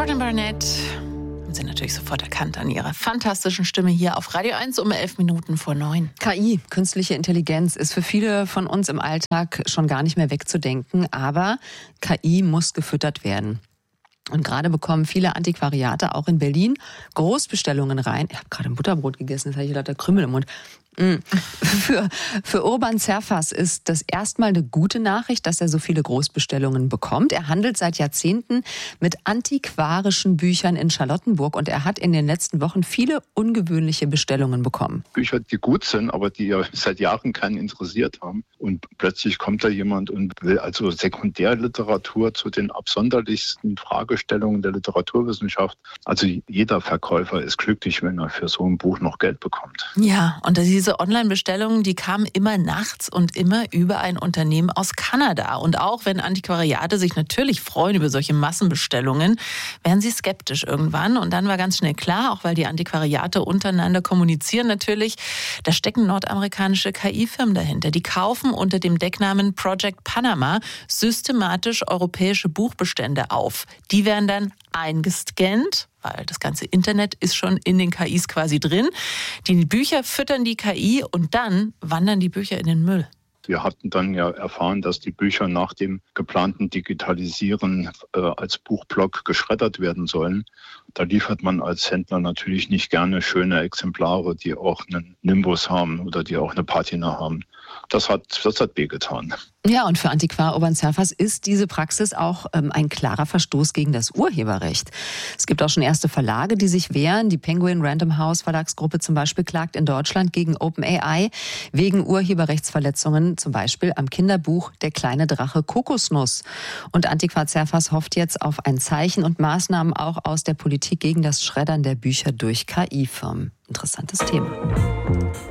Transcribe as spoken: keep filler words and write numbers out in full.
Courtney Barnett haben Sie natürlich sofort erkannt an ihrer fantastischen Stimme hier auf Radio eins um elf Minuten vor neun. K I, künstliche Intelligenz, ist für viele von uns im Alltag schon gar nicht mehr wegzudenken. Aber K I muss gefüttert werden. Und gerade bekommen viele Antiquariate, auch in Berlin, Großbestellungen rein. Ich habe gerade ein Butterbrot gegessen, jetzt habe ich lauter Krümel im Mund. Für, für Urban Zerfas ist das erstmal eine gute Nachricht, dass er so viele Großbestellungen bekommt. Er handelt seit Jahrzehnten mit antiquarischen Büchern in Charlottenburg und er hat in den letzten Wochen viele ungewöhnliche Bestellungen bekommen. Bücher, die gut sind, aber die ja seit Jahren keinen interessiert haben. Und plötzlich kommt da jemand und will also Sekundärliteratur zu den absonderlichsten Fragestellungen der Literaturwissenschaft. Also jeder Verkäufer ist glücklich, wenn er für so ein Buch noch Geld bekommt. Ja, und diese Online-Bestellungen, die kamen immer nachts und immer über ein Unternehmen aus Kanada. Und auch wenn Antiquariate sich natürlich freuen über solche Massenbestellungen, werden sie skeptisch irgendwann. Und dann war ganz schnell klar, auch weil die Antiquariate untereinander kommunizieren natürlich, da stecken nordamerikanische K I-Firmen dahinter. Die kaufen unter dem Decknamen Project Panama systematisch europäische Buchbestände auf. Die werden dann eingescannt, weil das ganze Internet ist schon in den K Is quasi drin. Die Bücher füttern die K I und dann wandern die Bücher in den Müll. Wir hatten dann ja erfahren, dass die Bücher nach dem geplanten Digitalisieren äh, als Buchblock geschreddert werden sollen. Da liefert man als Händler natürlich nicht gerne schöne Exemplare, die auch einen Nimbus haben oder die auch eine Patina haben. Das hat, das hat wehgetan. Ja, und für Antiquar Urban Zerfas ist diese Praxis auch ähm, ein klarer Verstoß gegen das Urheberrecht. Es gibt auch schon erste Verlage, die sich wehren. Die Penguin Random House Verlagsgruppe zum Beispiel klagt in Deutschland gegen OpenAI wegen Urheberrechtsverletzungen, zum Beispiel am Kinderbuch Der kleine Drache Kokosnuss. Und Antiquar Zerfas hofft jetzt auf ein Zeichen und Maßnahmen auch aus der Politik gegen das Schreddern der Bücher durch K I-Firmen. Interessantes Thema.